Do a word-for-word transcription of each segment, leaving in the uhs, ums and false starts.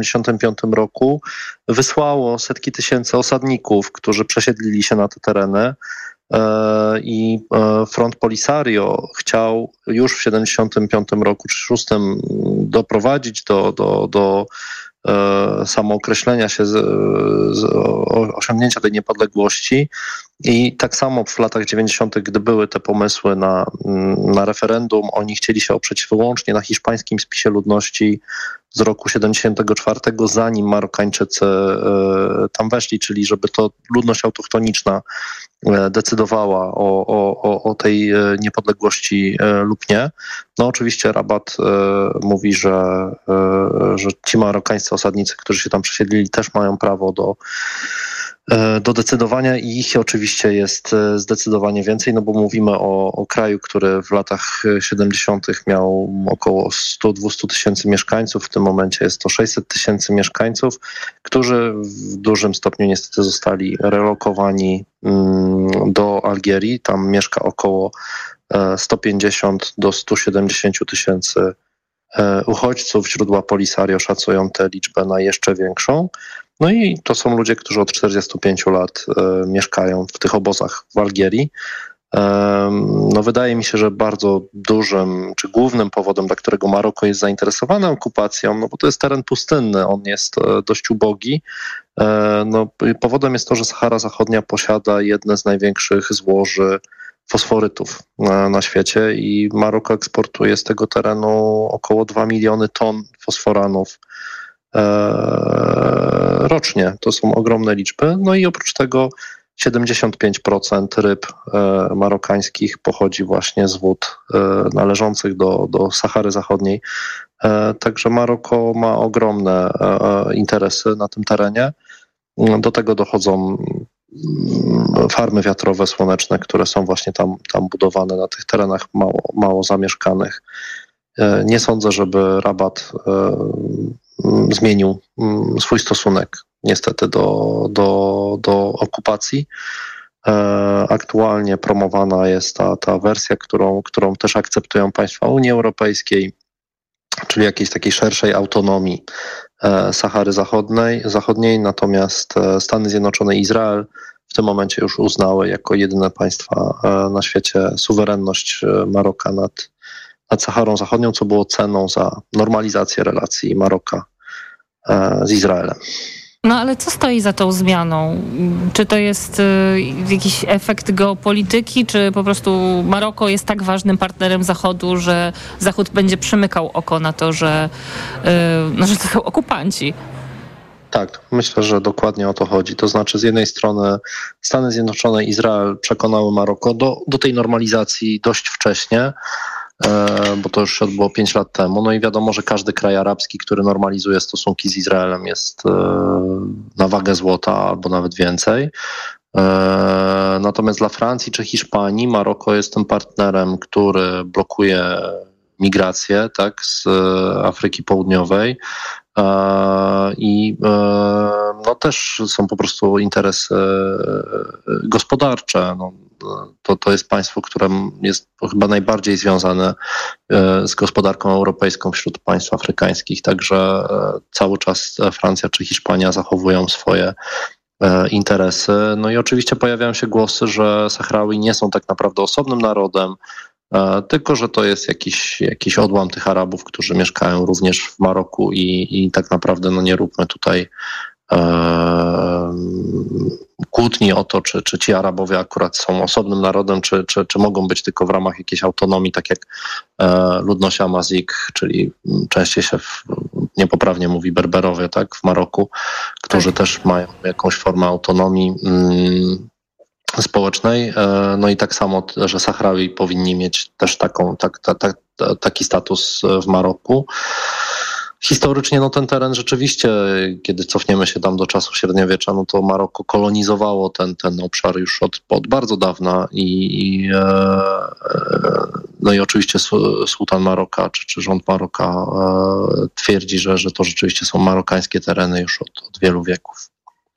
siedemdziesiątym piątym roku wysłało setki tysięcy osadników, którzy przesiedlili się na te tereny. I Front Polisario chciał już w siedemdziesiątym piątym roku czy szóstym doprowadzić do, do, do samookreślenia się, z, z osiągnięcia tej niepodległości. I tak samo w latach dziewięćdziesiątych, gdy były te pomysły na, na referendum, oni chcieli się oprzeć wyłącznie na hiszpańskim spisie ludności z roku siedemdziesiątego czwartego, zanim Marokańczycy tam weszli, czyli żeby to ludność autochtoniczna decydowała o, o, o tej niepodległości lub nie. No oczywiście Rabat mówi, że, że ci marokańscy osadnicy, którzy się tam przesiedlili, też mają prawo do do decydowania i ich oczywiście jest zdecydowanie więcej, no bo mówimy o, o kraju, który w latach siedemdziesiątych miał około sto do dwustu tysięcy mieszkańców. W tym momencie jest to sześćset tysięcy mieszkańców, którzy w dużym stopniu niestety zostali relokowani do Algierii. Tam mieszka około sto pięćdziesiąt do stu siedemdziesięciu tysięcy uchodźców. Źródła Polisario szacują tę liczbę na jeszcze większą. No i to są ludzie, którzy od czterdziestu pięciu lat e, mieszkają w tych obozach w Algierii. E, no wydaje mi się, że bardzo dużym, czy głównym powodem, dla którego Maroko jest zainteresowane okupacją, no bo to jest teren pustynny, on jest e, dość ubogi. E, no, powodem jest to, że Sahara Zachodnia posiada jedne z największych złoży fosforytów na, na świecie i Maroko eksportuje z tego terenu około dwa miliony ton fosforanów rocznie. To są ogromne liczby. No i oprócz tego siedemdziesiąt pięć procent ryb marokańskich pochodzi właśnie z wód należących do, do Sahary Zachodniej. Także Maroko ma ogromne interesy na tym terenie. Do tego dochodzą farmy wiatrowe, słoneczne, które są właśnie tam, tam budowane na tych terenach mało, mało zamieszkanych. Nie sądzę, żeby Rabat zmienił swój stosunek niestety do, do, do okupacji. Aktualnie promowana jest ta, ta wersja, którą, którą też akceptują państwa Unii Europejskiej, czyli jakiejś takiej szerszej autonomii Sahary Zachodniej, zachodniej, natomiast Stany Zjednoczone i Izrael w tym momencie już uznały jako jedyne państwa na świecie suwerenność Maroka nad nad Saharą Zachodnią, co było ceną za normalizację relacji Maroka z Izraelem. No ale co stoi za tą zmianą? Czy to jest y, jakiś efekt geopolityki, czy po prostu Maroko jest tak ważnym partnerem Zachodu, że Zachód będzie przymykał oko na to, że, y, no, że to są okupanci? Tak, myślę, że dokładnie o to chodzi. To znaczy z jednej strony Stany Zjednoczone i Izrael przekonały Maroko do, do tej normalizacji dość wcześnie, bo to już się odbyło pięć lat temu. No i wiadomo, że każdy kraj arabski, który normalizuje stosunki z Izraelem, jest na wagę złota albo nawet więcej. Natomiast dla Francji czy Hiszpanii Maroko jest tym partnerem, który blokuje migrację, tak, z Afryki Południowej. I no też są po prostu interesy gospodarcze. No, to, to jest państwo, które jest chyba najbardziej związane z gospodarką europejską wśród państw afrykańskich, także cały czas Francja czy Hiszpania zachowują swoje interesy. No i oczywiście pojawiają się głosy, że Sahrawi nie są tak naprawdę osobnym narodem, tylko że to jest jakiś, jakiś odłam tych Arabów, którzy mieszkają również w Maroku i, i tak naprawdę no nie róbmy tutaj e, kłótni o to, czy, czy ci Arabowie akurat są osobnym narodem, czy, czy, czy mogą być tylko w ramach jakiejś autonomii, tak jak e, ludność Amazik, czyli częściej się w, niepoprawnie mówi Berberowie, tak, w Maroku, którzy tak. też mają jakąś formę autonomii mm, społecznej, no i tak samo, że Sahrawi powinni mieć też taką, tak, ta, ta, taki status w Maroku. Historycznie no ten teren rzeczywiście, kiedy cofniemy się tam do czasów średniowiecza, no to Maroko kolonizowało ten, ten obszar już od, od bardzo dawna i, i no i oczywiście sułtan Maroka czy, czy rząd Maroka twierdzi, że, że to rzeczywiście są marokańskie tereny już od, od wielu wieków.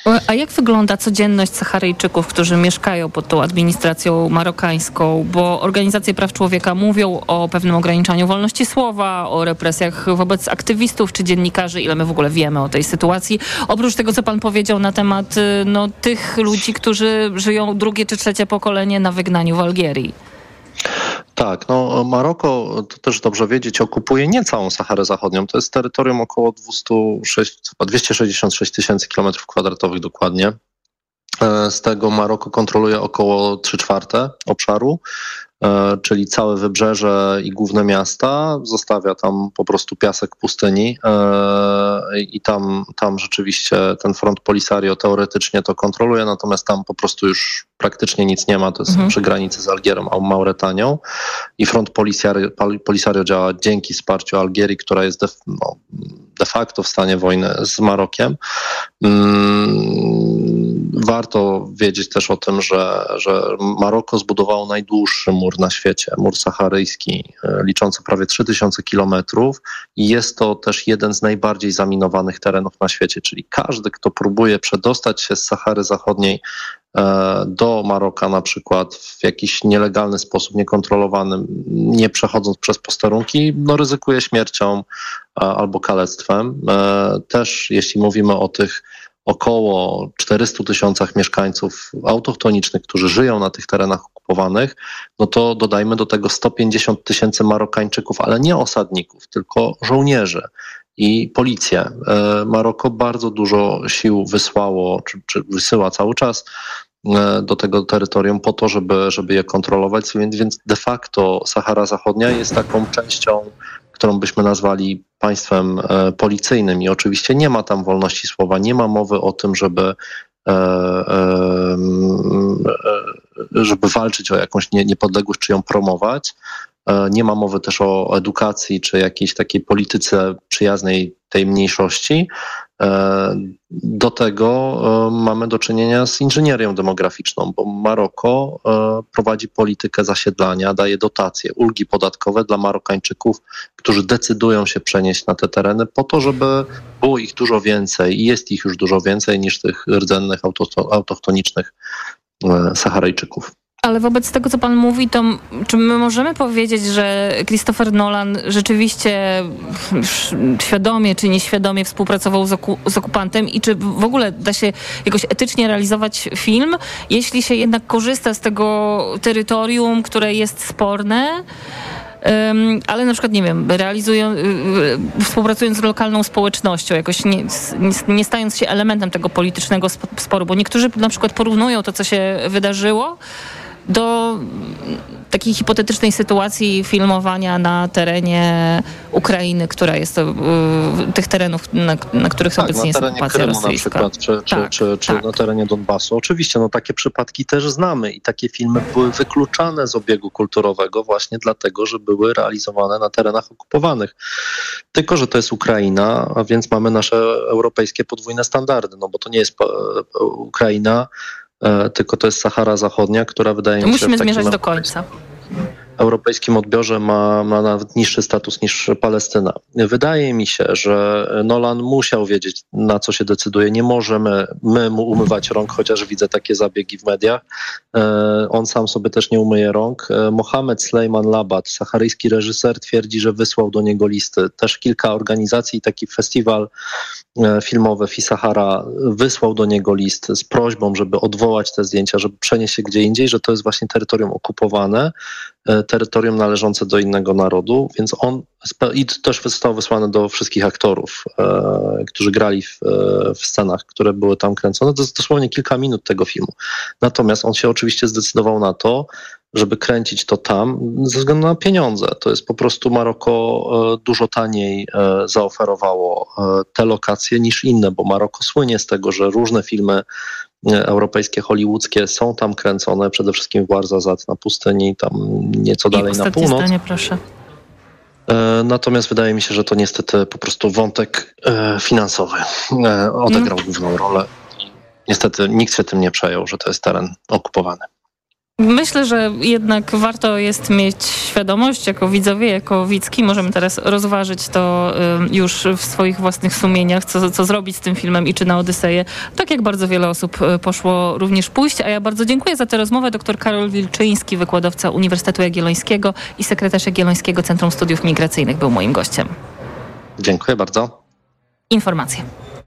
A jak wygląda codzienność Saharyjczyków, którzy mieszkają pod tą administracją marokańską? Bo organizacje praw człowieka mówią o pewnym ograniczaniu wolności słowa, o represjach wobec aktywistów czy dziennikarzy. Ile my w ogóle wiemy o tej sytuacji? Oprócz tego, co pan powiedział na temat no, tych ludzi, którzy żyją drugie czy trzecie pokolenie na wygnaniu w Algierii. Tak, no Maroko, to też dobrze wiedzieć, okupuje nie całą Saharę Zachodnią. To jest terytorium około dwieście sześćdziesiąt sześć tysięcy kilometrów kwadratowych dokładnie. Z tego Maroko kontroluje około trzy czwarte obszaru, czyli całe wybrzeże i główne miasta. Zostawia tam po prostu piasek pustyni i tam, tam rzeczywiście ten front Polisario teoretycznie to kontroluje, natomiast tam po prostu już praktycznie nic nie ma. To jest mhm. przy granicy z Algierą a Mauretanią i front Polisario, Polisario działa dzięki wsparciu Algierii, która jest de, no, de facto w stanie wojny z Marokiem. Warto wiedzieć też o tym, że, że Maroko zbudowało najdłuższy mur na świecie, mur saharyjski, liczący prawie trzy tysiące kilometrów i jest to też jeden z najbardziej zaminowanych terenów na świecie, czyli każdy, kto próbuje przedostać się z Sahary Zachodniej do Maroka na przykład w jakiś nielegalny sposób, niekontrolowany, nie przechodząc przez posterunki, no ryzykuje śmiercią albo kalectwem. Też jeśli mówimy o tych około czterystu tysiącach mieszkańców autochtonicznych, którzy żyją na tych terenach okupowanych, no to dodajmy do tego sto pięćdziesiąt tysięcy Marokańczyków, ale nie osadników, tylko żołnierzy i policję. Maroko bardzo dużo sił wysłało, czy, czy wysyła cały czas do tego terytorium po to, żeby, żeby je kontrolować, więc de facto Sahara Zachodnia jest taką częścią, którą byśmy nazwali państwem e, policyjnym i oczywiście nie ma tam wolności słowa, nie ma mowy o tym, żeby, e, e, żeby walczyć o jakąś nie, niepodległość czy ją promować. E, nie ma mowy też o edukacji czy jakiejś takiej polityce przyjaznej tej mniejszości. Do tego mamy do czynienia z inżynierią demograficzną, bo Maroko prowadzi politykę zasiedlania, daje dotacje, ulgi podatkowe dla Marokańczyków, którzy decydują się przenieść na te tereny po to, żeby było ich dużo więcej i jest ich już dużo więcej niż tych rdzennych, autochtonicznych Saharyjczyków. Ale wobec tego, co pan mówi, to czy my możemy powiedzieć, że Christopher Nolan rzeczywiście świadomie czy nieświadomie współpracował z, oku- z okupantem i czy w ogóle da się jakoś etycznie realizować film, jeśli się jednak korzysta z tego terytorium, które jest sporne, Um, ale na przykład, nie wiem, realizują, y, współpracując z lokalną społecznością, jakoś nie, nie, nie stając się elementem tego politycznego sporu, bo niektórzy na przykład porównują to, co się wydarzyło, do takiej hipotetycznej sytuacji filmowania na terenie Ukrainy, która jest y, tych terenów, na, na których tak, obecnie jest okupacja Krymu rosyjska. Na przykład, czy, czy, tak, czy, czy tak. na terenie Donbasu. Oczywiście, no takie przypadki też znamy i takie filmy były wykluczane z obiegu kulturowego właśnie dlatego, że były realizowane na terenach okupowanych. Tylko, że to jest Ukraina, a więc mamy nasze europejskie podwójne standardy, no bo to nie jest Ukraina, tylko to jest Sahara Zachodnia, która wydaje to mi się... Musimy zmierzać do końca. W europejskim odbiorze ma, ma nawet niższy status niż Palestyna. Wydaje mi się, że Nolan musiał wiedzieć, na co się decyduje. Nie możemy my mu umywać rąk, chociaż widzę takie zabiegi w mediach. On sam sobie też nie umyje rąk. Mohamed Sleiman Labad, saharyjski reżyser, twierdzi, że wysłał do niego listy. Też kilka organizacji, taki festiwal filmowy Fisahara wysłał do niego list z prośbą, żeby odwołać te zdjęcia, żeby przenieść się gdzie indziej, że to jest właśnie terytorium okupowane, terytorium należące do innego narodu, więc on i też został wysłany do wszystkich aktorów, e, którzy grali w, e, w scenach, które były tam kręcone. To jest dosłownie kilka minut tego filmu. Natomiast on się oczywiście zdecydował na to, żeby kręcić to tam ze względu na pieniądze. To jest po prostu Maroko e, dużo taniej e, zaoferowało e, te lokacje niż inne, bo Maroko słynie z tego, że różne filmy europejskie, hollywoodzkie są tam kręcone, przede wszystkim w Ouarzazate na pustyni, tam nieco dalej na północ. Zdanie, proszę. Natomiast wydaje mi się, że to niestety po prostu wątek finansowy odegrał no. główną rolę. Niestety nikt się tym nie przejął, że to jest teren okupowany. Myślę, że jednak warto jest mieć świadomość jako widzowie, jako widzki. Możemy teraz rozważyć to już w swoich własnych sumieniach, co, co zrobić z tym filmem i czy na Odyseję. Tak jak bardzo wiele osób poszło również pójść. A ja bardzo dziękuję za tę rozmowę. Doktor Karol Wilczyński, wykładowca Uniwersytetu Jagiellońskiego i sekretarz Jagiellońskiego Centrum Studiów Migracyjnych, był moim gościem. Dziękuję bardzo. Informacje.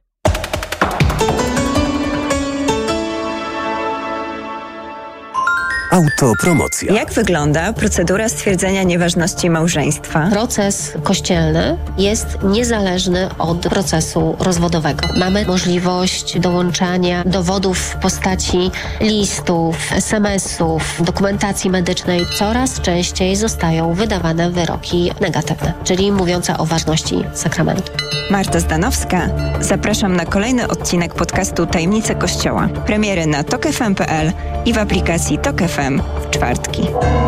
Autopromocja. Jak wygląda procedura stwierdzenia nieważności małżeństwa? Proces kościelny jest niezależny od procesu rozwodowego. Mamy możliwość dołączania dowodów w postaci listów, es em esów, dokumentacji medycznej. Coraz częściej zostają wydawane wyroki negatywne, czyli mówiące o ważności sakramentu. Marta Zdanowska. Zapraszam na kolejny odcinek podcastu Tajemnice Kościoła. Premiery na tok f m kropka p l i w aplikacji Tok F M w czwartki.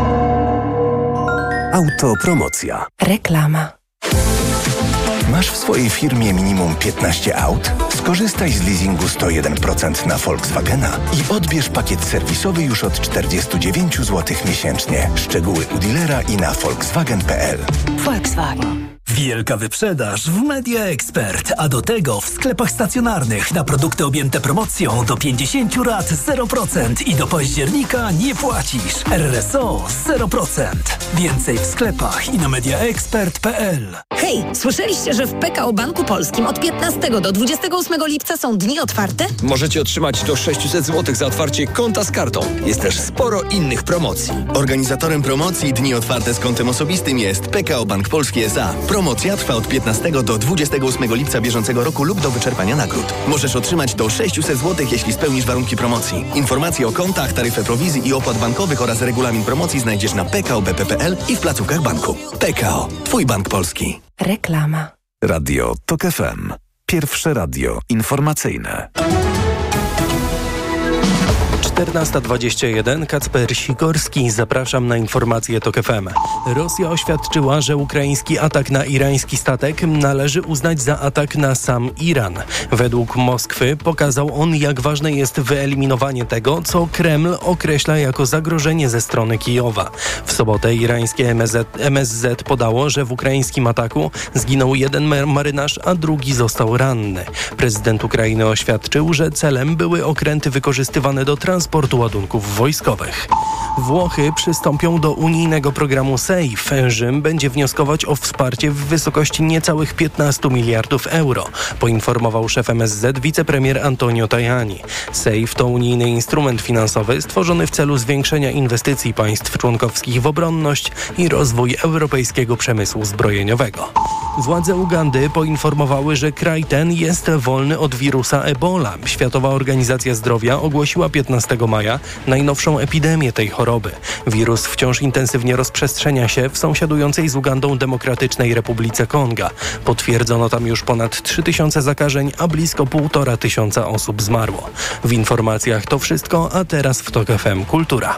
Autopromocja. Reklama. Masz w swojej firmie minimum piętnaście aut? Skorzystaj z leasingu sto jeden procent na Volkswagena i odbierz pakiet serwisowy już od czterdzieści dziewięć złotych miesięcznie. Szczegóły u dealera i na volkswagen kropka p l. Volkswagen. Wielka wyprzedaż w Media Expert, a do tego w sklepach stacjonarnych na produkty objęte promocją do pięćdziesiąt lat zero procent i do października nie płacisz. R S O zero procent. Więcej w sklepach i na mediaexpert kropka p l. Hej, słyszeliście, że w P K O Banku Polskim od piętnastego do dwudziestego ósmego lipca są dni otwarte? Możecie otrzymać do sześćset złotych za otwarcie konta z kartą. Jest też sporo innych promocji. Organizatorem promocji Dni Otwarte z kontem osobistym jest P K O Bank Polski S A. Promocja trwa od piętnastego do dwudziestego ósmego lipca bieżącego roku lub do wyczerpania nagród. Możesz otrzymać do sześćset złotych, jeśli spełnisz warunki promocji. Informacje o kontach, taryfę prowizji i opłat bankowych oraz regulamin promocji znajdziesz na p k o b p kropka p l i w placówkach banku. P K O. Twój bank polski. Reklama. Radio Tok F M. Pierwsze radio informacyjne. czternasta dwadzieścia jeden, Kacper Sikorski. Zapraszam na informacje Tok F M. Rosja oświadczyła, że ukraiński atak na irański statek należy uznać za atak na sam Iran. Według Moskwy pokazał on, jak ważne jest wyeliminowanie tego, co Kreml określa jako zagrożenie ze strony Kijowa. W sobotę irańskie M S Z, M S Z podało, że w ukraińskim ataku zginął jeden marynarz, a drugi został ranny. Prezydent Ukrainy oświadczył, że celem były okręty wykorzystywane do transportu ładunków wojskowych. Włochy przystąpią do unijnego programu SAFE. Rzym będzie wnioskować o wsparcie w wysokości niecałych piętnaście miliardów euro, poinformował szef M S Z wicepremier Antonio Tajani. SAFE to unijny instrument finansowy stworzony w celu zwiększenia inwestycji państw członkowskich w obronność i rozwój europejskiego przemysłu zbrojeniowego. Władze Ugandy poinformowały, że kraj ten jest wolny od wirusa Ebola. Światowa Organizacja Zdrowia ogłosiła piętnastego maja najnowszą epidemię tej choroby. Wirus wciąż intensywnie rozprzestrzenia się w sąsiadującej z Ugandą Demokratycznej Republice Konga. Potwierdzono tam już ponad trzy tysiące zakażeń, a blisko półtora tysiąca osób zmarło. W informacjach to wszystko, a teraz w Tok F M Kultura.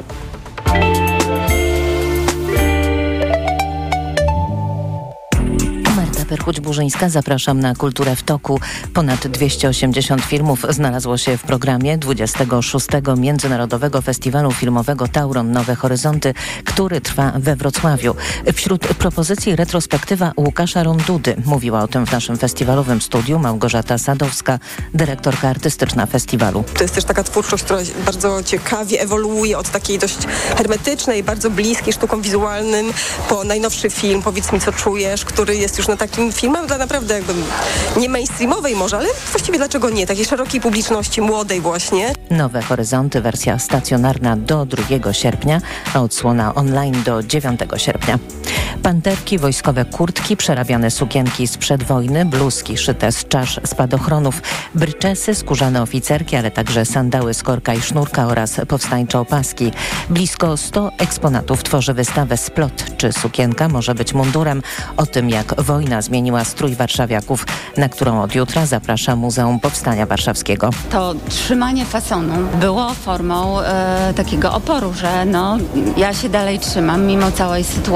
Perchuć-Burzyńska. Zapraszam na Kulturę w Toku. Ponad dwieście osiemdziesiąt filmów znalazło się w programie dwudziestego szóstego Międzynarodowego Festiwalu Filmowego Tauron Nowe Horyzonty, który trwa we Wrocławiu. Wśród propozycji retrospektywa Łukasza Rondudy. Mówiła o tym w naszym festiwalowym studiu Małgorzata Sadowska, dyrektorka artystyczna festiwalu. To jest też taka twórczość, która bardzo ciekawie ewoluuje od takiej dość hermetycznej, bardzo bliskiej sztukom wizualnym po najnowszy film Powiedz mi, co czujesz, który jest już na takim filmem dla naprawdę jakby nie mainstreamowej może, ale właściwie dlaczego nie? Takiej szerokiej publiczności, młodej właśnie. Nowe Horyzonty, wersja stacjonarna do drugiego sierpnia, a odsłona online do dziewiątego sierpnia. Panterki, wojskowe kurtki, przerabiane sukienki sprzed wojny, bluzki szyte z czasz spadochronów, bryczesy, skórzane oficerki, ale także sandały z korka i sznurka oraz powstańcze opaski. Blisko sto eksponatów tworzy wystawę Splot. Czy sukienka może być mundurem? O tym, jak wojna zmieniła strój warszawiaków, na którą od jutra zaprasza Muzeum Powstania Warszawskiego. To trzymanie fasonu było formą e, takiego oporu, że no, ja się dalej trzymam mimo całej sytuacji. Kobiet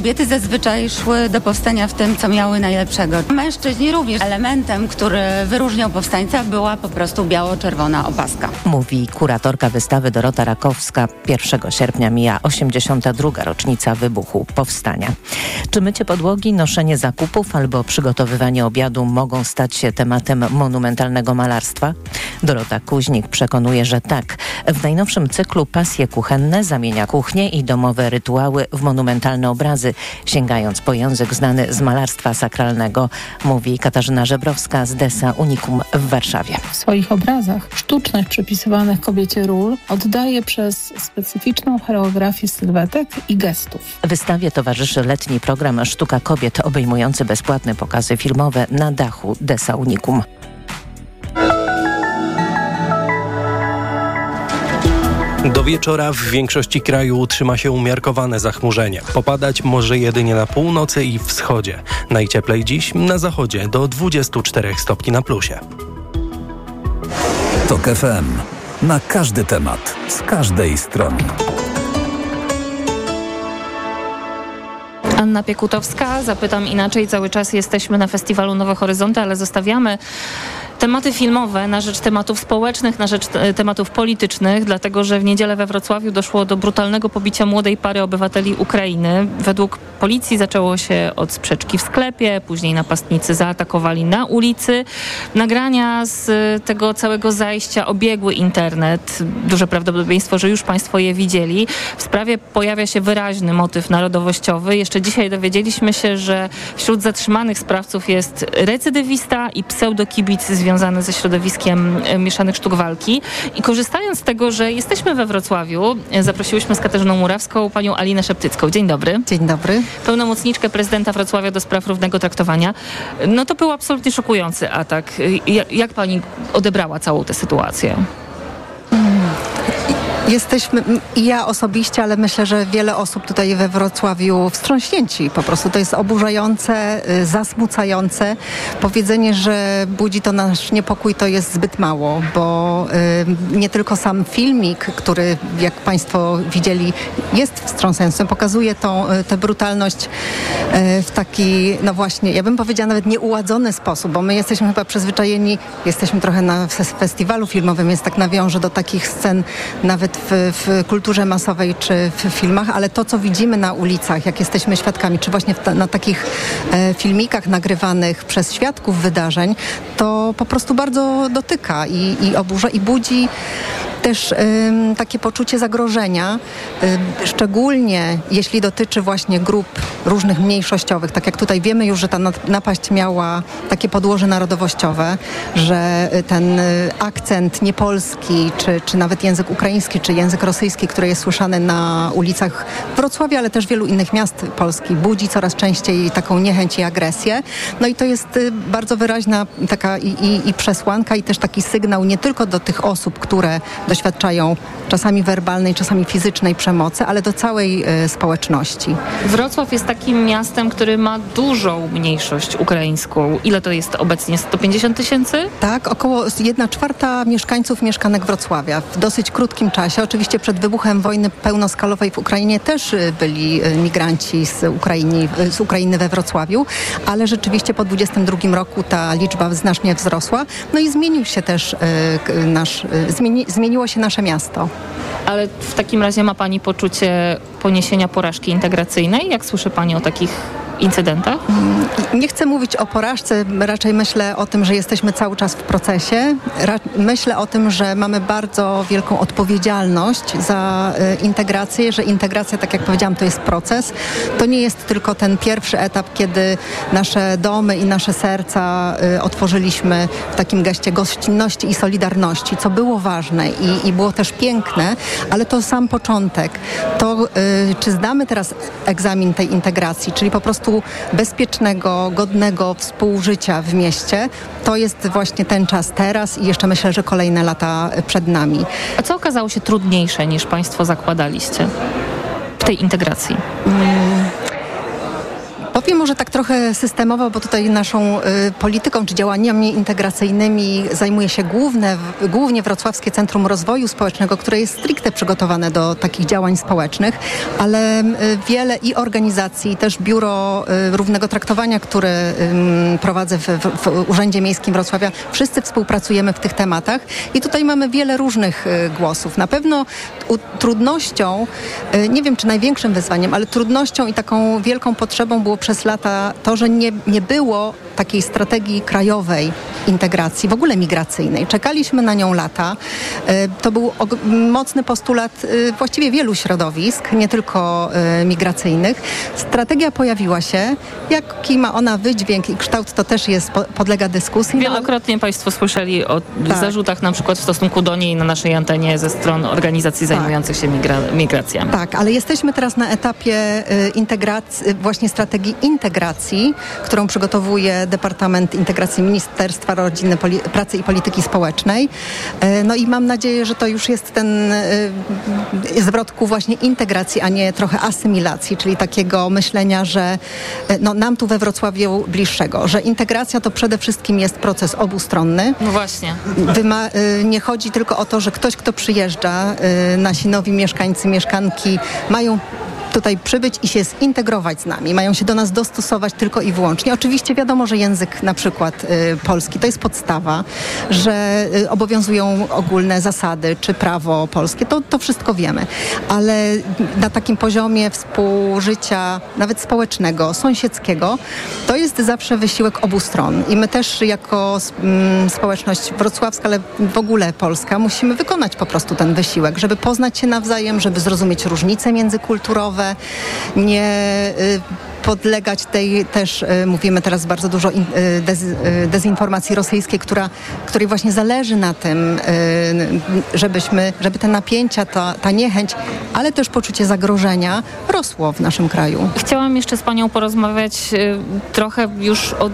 Kobiety zazwyczaj szły do powstania w tym, co miały najlepszego. Mężczyźni również. Elementem, który wyróżniał powstańca, była po prostu biało-czerwona opaska. Mówi kuratorka wystawy Dorota Rakowska. pierwszego sierpnia mija osiemdziesiąta druga rocznica wybuchu powstania. Czy mycie podłogi, noszenie zakupów albo przygotowywanie obiadu mogą stać się tematem monumentalnego malarstwa? Dorota Kuźnik przekonuje, że tak. W najnowszym cyklu Pasje kuchenne zamienia kuchnię i domowe rytuały w monumentalne obrazy, sięgając po język znany z malarstwa sakralnego, mówi Katarzyna Żebrowska z Dessa Unicum w Warszawie. W swoich obrazach sztucznych przypisywanych kobiecie ról oddaje przez specyficzną choreografię sylwetek i gestów. Wystawie towarzyszy letni program Sztuka Kobiet, obejmujący bezpłatne pokazy filmowe na dachu Dessa Unicum. Do wieczora w większości kraju utrzyma się umiarkowane zachmurzenie. Popadać może jedynie na północy i wschodzie. Najcieplej dziś na zachodzie do dwudziestu czterech stopni na plusie. Tok F M. Na każdy temat, z każdej strony. Anna Piekutowska, zapytam inaczej. Cały czas jesteśmy na festiwalu Nowe Horyzonty, ale zostawiamy tematy filmowe na rzecz tematów społecznych, na rzecz tematów politycznych, dlatego że w niedzielę we Wrocławiu doszło do brutalnego pobicia młodej pary obywateli Ukrainy. Według policji zaczęło się od sprzeczki w sklepie, później napastnicy zaatakowali na ulicy. Nagrania z tego całego zajścia obiegły internet. Duże prawdopodobieństwo, że już Państwo je widzieli. W sprawie pojawia się wyraźny motyw narodowościowy. Jeszcze dzisiaj dowiedzieliśmy się, że wśród zatrzymanych sprawców jest recydywista i pseudokibic związany ze środowiskiem mieszanych sztuk walki. I korzystając z tego, że jesteśmy we Wrocławiu, zaprosiłyśmy z Katarzyną Murawską panią Alinę Szeptycką. Dzień dobry. Dzień dobry. Pełnomocniczkę prezydenta Wrocławia do spraw równego traktowania. No to był absolutnie szokujący atak. Jak, jak pani odebrała całą tę sytuację? Jesteśmy, i ja osobiście, ale myślę, że wiele osób tutaj we Wrocławiu wstrząśnięci. Po prostu to jest oburzające, zasmucające. Powiedzenie, że budzi to nasz niepokój, to jest zbyt mało, bo y, nie tylko sam filmik, który, jak Państwo widzieli, jest wstrząsający, pokazuje tą, tę brutalność y, w taki, no właśnie, ja bym powiedziała nawet nieuładzony sposób, bo my jesteśmy chyba przyzwyczajeni, jesteśmy trochę na festiwalu filmowym, więc tak nawiążę do takich scen nawet W, w kulturze masowej czy w filmach, ale to, co widzimy na ulicach, jak jesteśmy świadkami, czy właśnie ta, na takich e, filmikach nagrywanych przez świadków wydarzeń, to po prostu bardzo dotyka i, i oburza i budzi też y, takie poczucie zagrożenia, y, szczególnie jeśli dotyczy właśnie grup różnych mniejszościowych. Tak jak tutaj wiemy już, że ta napaść miała takie podłoże narodowościowe, że ten y, akcent niepolski, czy, czy nawet język ukraiński, czy język rosyjski, który jest słyszany na ulicach Wrocławia, ale też wielu innych miast Polski, budzi coraz częściej taką niechęć i agresję. No i to jest y, bardzo wyraźna taka i, i, i przesłanka, i też taki sygnał nie tylko do tych osób, które doświadczają czasami werbalnej, czasami fizycznej przemocy, ale do całej y, społeczności. Wrocław jest takim miastem, który ma dużą mniejszość ukraińską. Ile to jest obecnie? sto pięćdziesiąt tysięcy? Tak, około jedna czwarta mieszkańców mieszkanek Wrocławia w dosyć krótkim czasie. Oczywiście przed wybuchem wojny pełnoskalowej w Ukrainie też y, byli y, migranci z Ukrainy, y, z Ukrainy we Wrocławiu, ale rzeczywiście po dwudziestym drugim roku ta liczba znacznie wzrosła. No i zmienił się też y, nasz, y, zmieni, zmieniło się nasze miasto. Ale w takim razie ma pani poczucie poniesienia porażki integracyjnej? Jak słyszy pani o takich incydentach? Nie chcę mówić o porażce, raczej myślę o tym, że jesteśmy cały czas w procesie. Ra- myślę o tym, że mamy bardzo wielką odpowiedzialność za y, integrację, że integracja, tak jak powiedziałam, to jest proces. To nie jest tylko ten pierwszy etap, kiedy nasze domy i nasze serca y, otworzyliśmy w takim geście gościnności i solidarności, co było ważne i, i było też piękne, ale to sam początek. To, y, czy zdamy teraz egzamin tej integracji, czyli po prostu bezpiecznego, godnego współżycia w mieście, to jest właśnie ten czas teraz i jeszcze myślę, że kolejne lata przed nami. A co okazało się trudniejsze niż Państwo zakładaliście w tej integracji? Hmm. Powiem może tak trochę systemowo, bo tutaj naszą y, polityką czy działaniami integracyjnymi zajmuje się główne, głównie Wrocławskie Centrum Rozwoju Społecznego, które jest stricte przygotowane do takich działań społecznych, ale y, wiele i organizacji, też Biuro y, Równego Traktowania, które y, prowadzę w, w, w Urzędzie Miejskim Wrocławia, wszyscy współpracujemy w tych tematach i tutaj mamy wiele różnych y, głosów. Na pewno u, trudnością, y, nie wiem czy największym wyzwaniem, ale trudnością i taką wielką potrzebą było przez lata to, że nie, nie było takiej strategii krajowej integracji, w ogóle migracyjnej. Czekaliśmy na nią lata. To był mocny postulat właściwie wielu środowisk, nie tylko migracyjnych. Strategia pojawiła się. Jaki ma ona wydźwięk i kształt, to też jest, podlega dyskusji. Wielokrotnie Państwo słyszeli o tak. zarzutach na przykład w stosunku do niej na naszej antenie ze stron organizacji zajmujących się migra- migracjami. Tak, ale jesteśmy teraz na etapie integracji, właśnie strategii integracji, którą przygotowuje Departament Integracji Ministerstwa Rodziny, Poli- Pracy i Polityki Społecznej. No i mam nadzieję, że to już jest ten zwrot ku właśnie integracji, a nie trochę asymilacji, czyli takiego myślenia, że no, nam tu we Wrocławiu bliższego, że integracja to przede wszystkim jest proces obustronny. No właśnie. Wyma- nie chodzi tylko o to, że ktoś, kto przyjeżdża, nasi nowi mieszkańcy, mieszkanki mają tutaj przybyć i się zintegrować z nami. Mają się do nas dostosować tylko i wyłącznie. Oczywiście wiadomo, że język na przykład y, polski to jest podstawa, że y, obowiązują ogólne zasady czy prawo polskie. To, to wszystko wiemy. Ale na takim poziomie współżycia nawet społecznego, sąsiedzkiego, to jest zawsze wysiłek obu stron. I my też jako mm, społeczność wrocławska, ale w ogóle polska, musimy wykonać po prostu ten wysiłek, żeby poznać się nawzajem, żeby zrozumieć różnice międzykulturowe, nie y, podlegać tej też, y, mówimy teraz bardzo dużo in, y, dez, y, dezinformacji rosyjskiej, która, której właśnie zależy na tym, y, żebyśmy, żeby te napięcia, ta, ta niechęć, ale też poczucie zagrożenia rosło w naszym kraju. Chciałam jeszcze z Panią porozmawiać y, trochę już o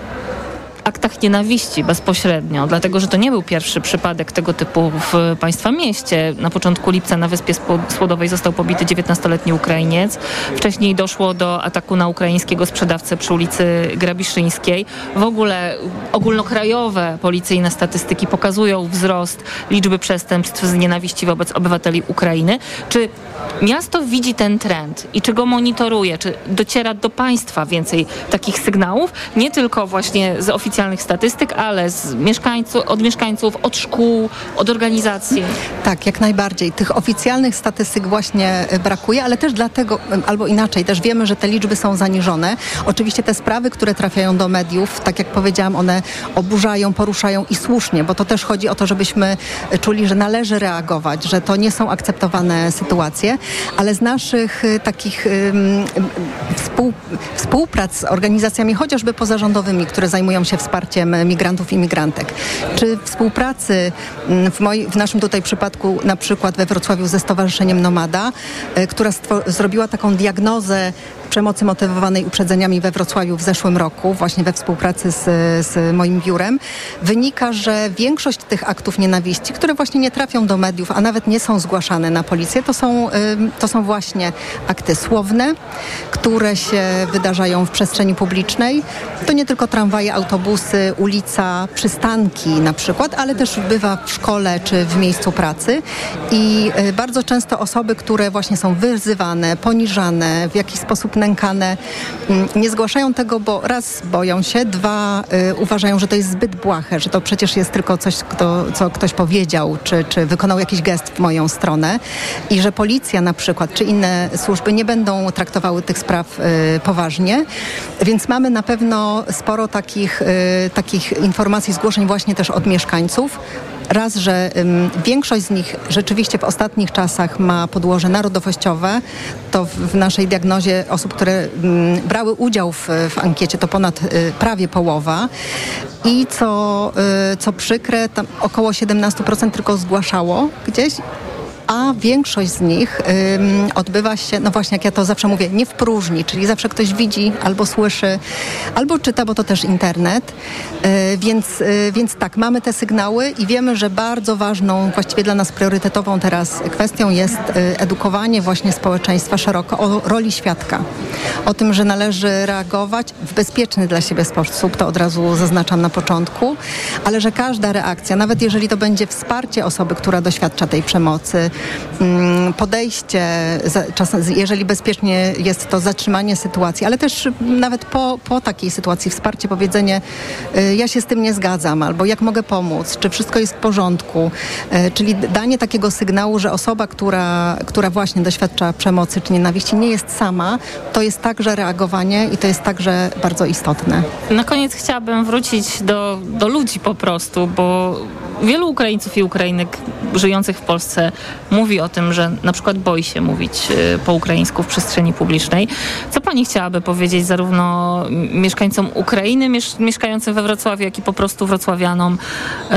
aktach nienawiści bezpośrednio, dlatego że to nie był pierwszy przypadek tego typu w Państwa mieście. Na początku lipca na Wyspie Słodowej został pobity dziewiętnastoletni Ukrainiec. Wcześniej doszło do ataku na ukraińskiego sprzedawcę przy ulicy Grabiszyńskiej. W ogóle ogólnokrajowe policyjne statystyki pokazują wzrost liczby przestępstw z nienawiści wobec obywateli Ukrainy. Czy miasto widzi ten trend i czy go monitoruje? Czy dociera do Państwa więcej takich sygnałów? Nie tylko właśnie z oficjalnych statystyk, ale z mieszkańców, od mieszkańców, od szkół, od organizacji. Tak, jak najbardziej. Tych oficjalnych statystyk właśnie brakuje, ale też dlatego, albo inaczej, też wiemy, że te liczby są zaniżone. Oczywiście te sprawy, które trafiają do mediów, tak jak powiedziałam, one oburzają, poruszają i słusznie, bo to też chodzi o to, żebyśmy czuli, że należy reagować, że to nie są akceptowane sytuacje, ale z naszych takich um, współ, współprac z organizacjami chociażby pozarządowymi, które zajmują się wsparciem migrantów i migrantek, czy współpracy w, moi, w naszym tutaj przypadku na przykład we Wrocławiu ze Stowarzyszeniem Nomada, która stwo- zrobiła taką diagnozę przemocy motywowanej uprzedzeniami we Wrocławiu w zeszłym roku, właśnie we współpracy z, z moim biurem, wynika, że większość tych aktów nienawiści, które właśnie nie trafią do mediów, a nawet nie są zgłaszane na policję, to są, to są właśnie akty słowne, które się wydarzają w przestrzeni publicznej. To nie tylko tramwaje, autobusy, ulica, przystanki na przykład, ale też bywa w szkole czy w miejscu pracy i bardzo często osoby, które właśnie są wyzywane, poniżane, w jakiś sposób nękane, nie zgłaszają tego, bo raz boją się, dwa y, uważają, że to jest zbyt błahe, że to przecież jest tylko coś, kto, co ktoś powiedział, czy, czy wykonał jakiś gest w moją stronę i że policja na przykład, czy inne służby nie będą traktowały tych spraw y, poważnie. Więc mamy na pewno sporo takich, y, takich informacji, zgłoszeń właśnie też od mieszkańców. Raz, że um, większość z nich rzeczywiście w ostatnich czasach ma podłoże narodowościowe. To w, w naszej diagnozie osób, które um, brały udział w, w ankiecie, to ponad y, prawie połowa. I co, y, co przykre, tam około siedemnaście procent tylko zgłaszało gdzieś, a większość z nich ym, odbywa się, no właśnie jak ja to zawsze mówię, nie w próżni, czyli zawsze ktoś widzi albo słyszy, albo czyta, bo to też internet, yy, więc, yy, więc tak, mamy te sygnały i wiemy, że bardzo ważną, właściwie dla nas priorytetową teraz kwestią jest yy, edukowanie właśnie społeczeństwa szeroko o roli świadka, o tym, że należy reagować w bezpieczny dla siebie sposób, to od razu zaznaczam na początku, ale że każda reakcja, nawet jeżeli to będzie wsparcie osoby, która doświadcza tej przemocy, podejście, czasem, jeżeli bezpiecznie jest to zatrzymanie sytuacji, ale też nawet po, po takiej sytuacji wsparcie, powiedzenie ja się z tym nie zgadzam, albo jak mogę pomóc, czy wszystko jest w porządku, czyli danie takiego sygnału, że osoba, która, która właśnie doświadcza przemocy czy nienawiści nie jest sama, to jest także reagowanie i to jest także bardzo istotne. Na koniec chciałabym wrócić do, do ludzi po prostu, bo wielu Ukraińców i Ukrainek żyjących w Polsce mówi o tym, że na przykład boi się mówić po ukraińsku w przestrzeni publicznej. Co pani chciałaby powiedzieć zarówno mieszkańcom Ukrainy miesz- mieszkającym we Wrocławiu, jak i po prostu wrocławianom yy,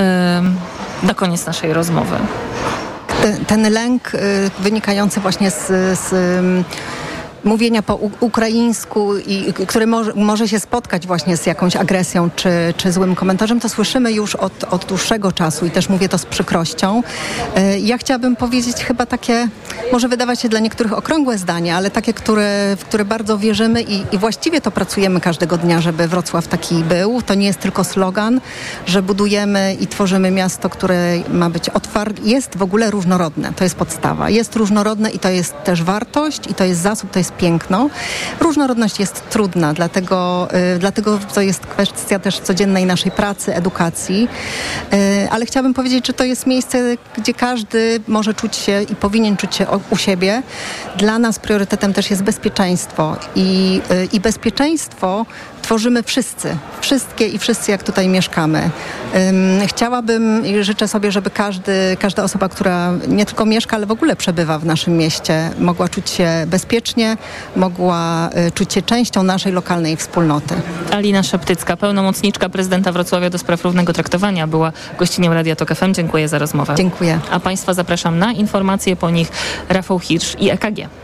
na koniec naszej rozmowy? Ten, ten lęk y, wynikający właśnie z, z y, mówienia po u- ukraińsku i który może, może się spotkać właśnie z jakąś agresją czy, czy złym komentarzem, to słyszymy już od, od dłuższego czasu i też mówię to z przykrością. Y, ja chciałabym powiedzieć chyba takie, może wydawać się dla niektórych okrągłe zdanie, ale takie, które, w które bardzo wierzymy i, i właściwie to pracujemy każdego dnia, żeby Wrocław taki był. To nie jest tylko slogan, że budujemy i tworzymy miasto, które ma być otwarte, jest w ogóle różnorodne. To jest podstawa. Jest różnorodne i to jest też wartość i to jest zasób, to jest piękno. Różnorodność jest trudna, dlatego, y, dlatego to jest kwestia też codziennej naszej pracy, edukacji, y, ale chciałabym powiedzieć, że to jest miejsce, gdzie każdy może czuć się i powinien czuć się o, u siebie. Dla nas priorytetem też jest bezpieczeństwo i, y, i bezpieczeństwo tworzymy wszyscy, wszystkie i wszyscy, jak tutaj mieszkamy. Um, chciałabym i życzę sobie, żeby każdy, każda osoba, która nie tylko mieszka, ale w ogóle przebywa w naszym mieście, mogła czuć się bezpiecznie, mogła y, czuć się częścią naszej lokalnej wspólnoty. Alina Szeptycka, pełnomocniczka prezydenta Wrocławia do spraw równego traktowania, była gościnią Radia Tok F M. Dziękuję za rozmowę. Dziękuję. A Państwa zapraszam na informacje, po nich Rafał Hirsch i E K G.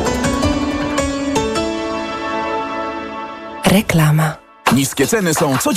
Reklama. Niskie ceny są codziennie.